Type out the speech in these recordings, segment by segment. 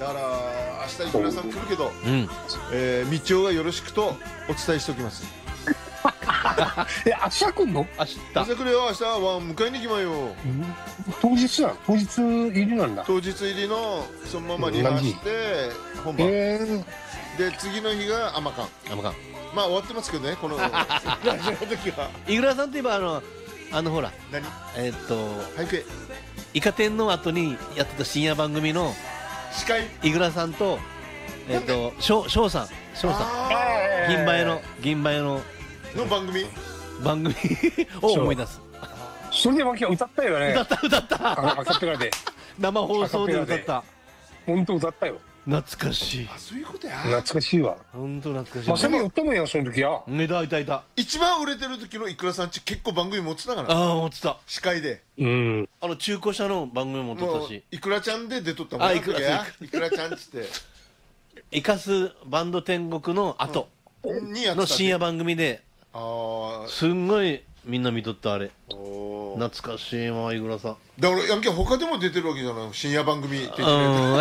だから明日いくらさん来るけど、 うん。 道夫がよろしくとお伝えしておきます。 明日来んの？ 明日。 明日来るよ。明日は迎えに行きまよ。 当日だ。当日入りなんだ。 当日入りのそのままリハして本番、で次の日がアマカン。まあ終わってますけどね、このラジオの時は。 井倉さんといえばほら何俳句イカ天の後にやってた深夜番組の司会井倉さんと翔さん銀杯の番組を思い出す。 それでわけ歌ったよね。 歌ったアカペラで生放送で歌った。 本当歌ったよ。 懐かしい。 あ、そういうことや。 懐かしいわ。 本当懐かしい。 まさに寄ったもんや、その時は。 いた。 一番売れてる時のいくらさんち結構番組持ってたから。 ああ、持ってた。 司会で。 中古車の番組も持ってたし。 いくらちゃんで出とったもん。いくらちゃんっつって。 イカスバンド天国の後の深夜番組で、すんごいみんな見とったあれ。懐かしいわ、井倉さん。 だからヤンキー他でも出てるわけじゃない、深夜番組的に。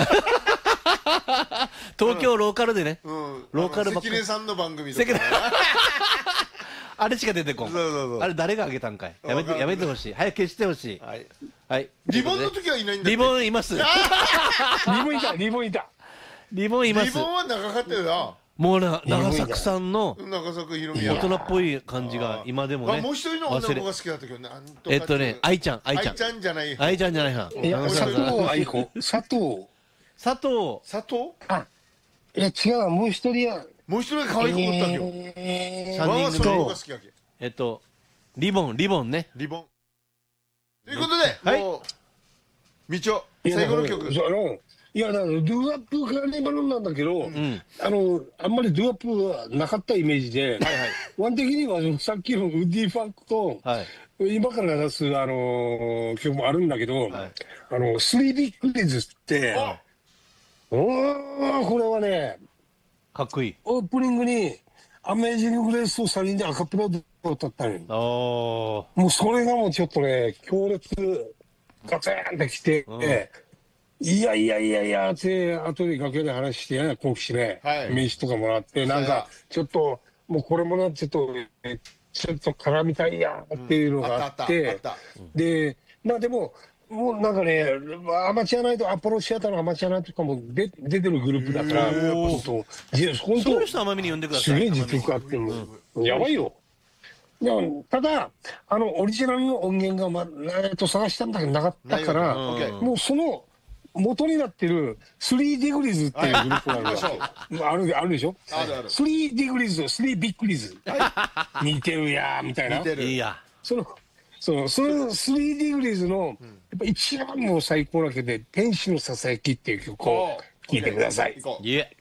東京ローカルでね。 ローカルばっかり。関根さんの番組とか。 あれしか出てこん。あれ誰があげたんかい。やめてほしい。早く消してほしい。はい。 リボンの時はいないんだ。 リボンいます。 リボンいた。 リボンいます。 リボンは長かったよな。 もう長作さんの長作ひろみ大人っぽい感じが今でもね。 もう一人の女の子が好きだったけどね。 愛ちゃんじゃない。 愛ちゃんじゃないは。 佐藤愛子。佐藤。 あ、 いや違う、もう一人や。 もう一人が可愛い子おったんよ。 3人組とリボンね。 リボン。ということで、もうみちお最後の曲。 いや、だからドゥアップカーニバルなんだけど、あんまりドゥアップはなかったイメージで、ワン的にはさっきのウッディ・ファンクと、今から出す曲もあるんだけど、スリービッグディズって、これはね、 かっこいい。 オープニングにアメージング・グレースを3人でアカペラで歌ったのよ。もうそれがもうちょっとね、強烈ガツンってきて、いやって後で楽屋で話してね、後期しね、名刺とかもらって、なんかちょっともうこれもなちょっと絡みたいやっていうのがあって、でまあでももうなんかね、アマチュアナイト、アポロシアターのアマチュアナイトとかも出てるグループだから、 そういう人甘めに呼んでください。 すげえ実力あってもやばいよ。ただオリジナルの音源が探したんだけどなかったから、もうその元になってる3ディグリーズっていうグループがあるでしょ。3ディグリーズと3ビッグリーズ似てるやみたいな。 いいや。 その3ディグリーズのやっぱ一番もう最高な曲で「天使のささやき」っていう曲を聴いてください。 いえ。